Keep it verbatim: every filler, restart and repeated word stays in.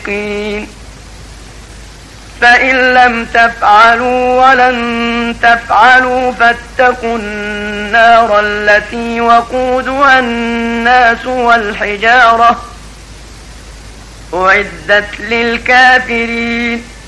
فإن لم تفعلوا ولن تفعلوا فاتقوا النار التي وقودها الناس والحجارة أعدت للكافرين